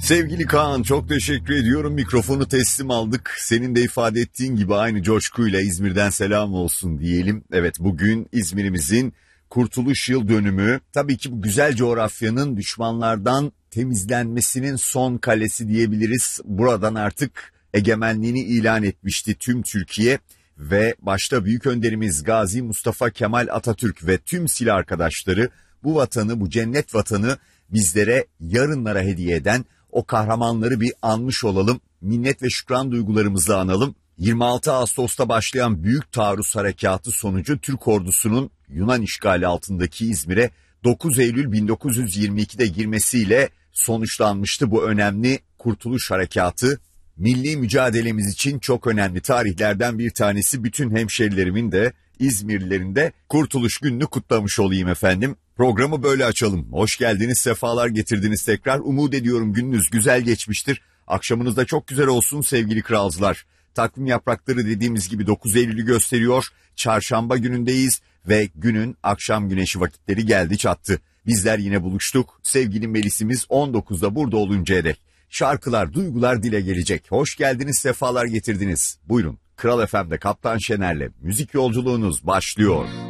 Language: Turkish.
Sevgili Kaan, çok teşekkür ediyorum. Mikrofonu teslim aldık. Senin de ifade ettiğin gibi aynı coşkuyla İzmir'den selam olsun diyelim. Evet, bugün İzmir'imizin Kurtuluş Yıl Dönümü. Tabii ki bu güzel coğrafyanın düşmanlardan temizlenmesinin son kalesi diyebiliriz. Buradan artık egemenliğini ilan etmişti tüm Türkiye ve başta büyük önderimiz Gazi Mustafa Kemal Atatürk ve tüm silah arkadaşları bu vatanı, bu cennet vatanı bizlere yarınlara hediye eden o kahramanları bir anmış olalım, minnet ve şükran duygularımızla analım. 26 Ağustos'ta başlayan Büyük Taarruz Harekatı sonucu Türk ordusunun Yunan işgali altındaki İzmir'e 9 Eylül 1922'de girmesiyle sonuçlanmıştı bu önemli Kurtuluş Harekatı. Milli mücadelemiz için çok önemli tarihlerden bir tanesi. Bütün hemşerilerimin de İzmirlilerin de Kurtuluş Günü'nü kutlamış olayım efendim. Programı böyle açalım. Hoş geldiniz, sefalar getirdiniz tekrar. Umut ediyorum gününüz güzel geçmiştir. Akşamınız da çok güzel olsun sevgili kralcılar. Takvim yaprakları dediğimiz gibi 9 Eylül'ü gösteriyor. Çarşamba günündeyiz ve günün akşam güneşi vakitleri geldi çattı. Bizler yine buluştuk. Sevgili Melis'imiz 19'da burada oluncaya dek. Şarkılar, duygular dile gelecek. Hoş geldiniz, sefalar getirdiniz. Buyurun, Kral FM'de Kaptan Şener'le müzik yolculuğunuz başlıyor.